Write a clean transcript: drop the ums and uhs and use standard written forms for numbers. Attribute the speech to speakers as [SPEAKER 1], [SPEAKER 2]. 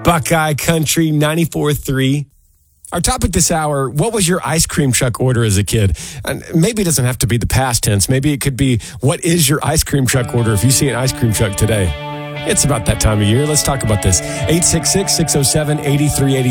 [SPEAKER 1] Buckeye Country 94.3. Our topic this hour, what was your ice cream truck order as a kid? And maybe it doesn't have to be the past tense. Maybe it could be, what is your ice cream truck order if you see an ice cream truck today? It's about that time of year. Let's talk about this. 866-607-8380.